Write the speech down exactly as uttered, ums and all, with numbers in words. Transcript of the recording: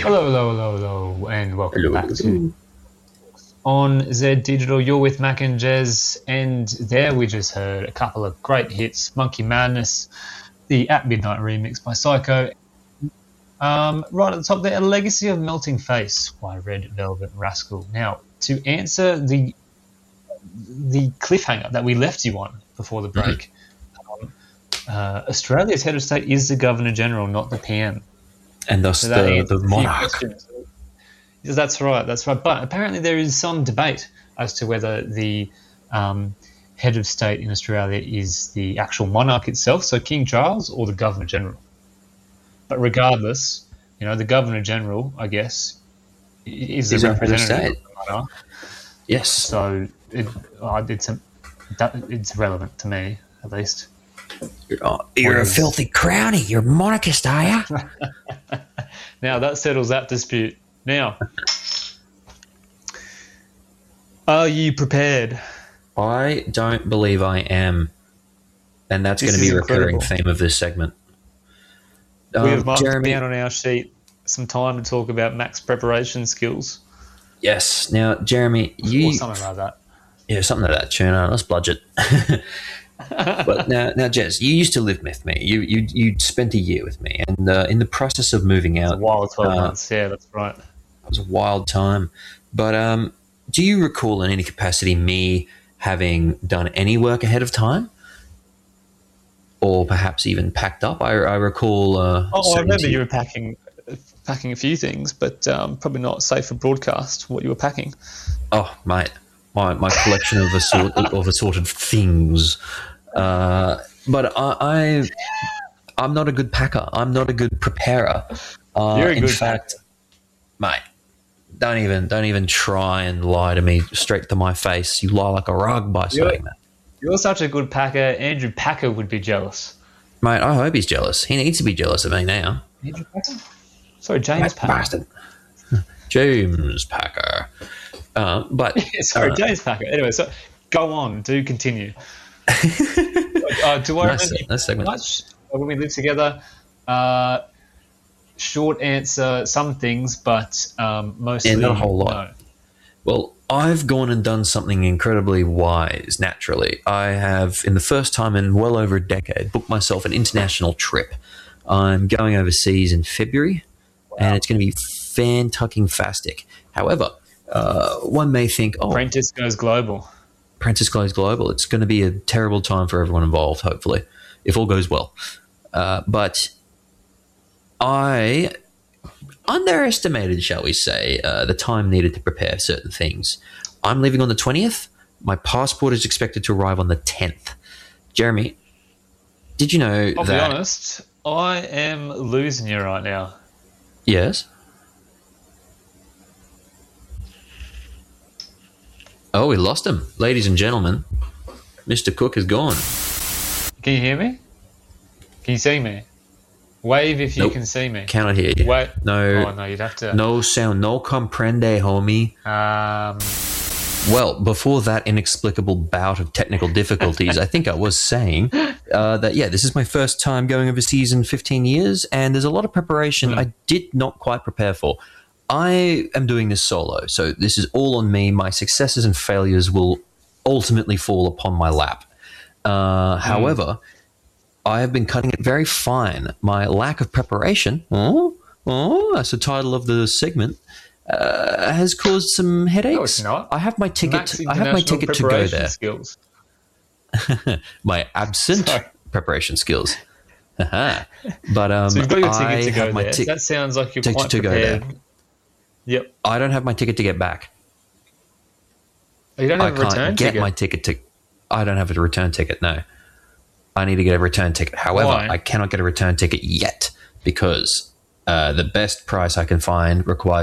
Hello, hello, hello, hello, and welcome Hello. back to On Z Digital. You're with Mac and Jez, and there we just heard a couple of great hits: Monkey Madness, the At Midnight remix by Psycho. Um, right at the top there, A Legacy of Melting Face by Red Velvet Rascal. Now, to answer the the cliffhanger that we left you on before the break, um, uh, Australia's head of state is the Governor General, not the P M. And thus So that the, answers the a few monarch. questions. Yes, That's right, that's right. But apparently there is some debate as to whether the um, head of state in Australia is the actual monarch itself, so King Charles, or the Governor General. But regardless, you know, the Governor General, I guess, i- is the He's our head of representative state. of the monarch. Yes. So it, uh, it's a, that, it's relevant to me, at least. Oh, you're a Whereas- filthy crownie. You're a monarchist, are you? Now that settles that dispute. Now, are you prepared? I don't believe I am. And that's This going to be is a recurring incredible. theme of this segment. we Um, have marked Jeremy, down on our sheet some time to talk about Mac's preparation skills, yes. Now, Jeremy, or you... something like that. Yeah, something like that tune on. Let's bludge it. But now, now, Jez, you used to live with me. You you you spent a year with me, and uh, in the process of moving A out, wild twelve uh, months. Yeah, that's right. it was a wild time. But um, do you recall in any capacity me having done any work ahead of time? Or perhaps even packed up? I, I recall... Uh, Oh, I saying remember to you were packing, packing a few things, but um, probably not safe for broadcast. What you were packing? Oh, mate, my, my collection of, assort, of assorted things. Uh, but I, I, I'm not a good packer. I'm not a good preparer. Uh, You're a in good fact, mate, don't even don't even try and lie to me straight to my face. You lie like a rug by You're- saying that. You're such a good packer. Andrew Packer would be jealous. Mate, I hope he's jealous. He needs to be jealous of me now. Andrew Packer? Sorry, James That Packer. bastard. James Packer. Uh, but Sorry, uh, James Packer. Anyway, so go on. Do continue. uh, do I Nice- remember you nice segment. much when we lived together? Uh, short answer: some things, but um, mostly Yeah, not a whole lot. no. Well, I've gone and done something incredibly wise, naturally. I have, in the first time in well over a decade, booked myself an international trip. I'm going overseas in February, and it's going to be fan-tucking-fastic. However, uh, one may think, oh, Apprentice goes global. Apprentice Goes Global, it's going to be a terrible time for everyone involved, hopefully, if all goes well. Uh, but I underestimated, shall we say, uh, the time needed to prepare certain things. I'm leaving on the twentieth. My passport is expected to arrive on the tenth. Jeremy, did you know I'll that... be honest. I am losing you right now. Yes? Oh, we lost him. Ladies and gentlemen, Mister Cook is gone. Can you hear me? Can you see me? Wave if you Nope. can see me. Cannot hear you. Wait. No, Oh no, you'd have to. no sound, no comprende, homie. Um, Well, before that inexplicable bout of technical difficulties, I think I was saying uh, that, yeah, this is my first time going overseas in fifteen years, and there's a lot of preparation I did not quite prepare for. I am doing this solo, so this is all on me. My successes and failures will ultimately fall upon my lap. Uh, However, I have been cutting it very fine. My lack of preparation, oh, oh, that's the title of the segment, uh, has caused some headaches. No, it's not. I have my ticket. Max I have my international ticket to go preparation there. Skills. My absent Sorry. preparation skills. Haha. But um, So you've got your I ticket to go have my there. tic- that sounds like you're ticket quite to go there. prepared. Yep. I don't have my ticket to get back. You don't I have a can't return get ticket. my ticket to. I don't have a return ticket. No, I need to get a return ticket. However, Why? I cannot get a return ticket yet because uh, the best price I can find requires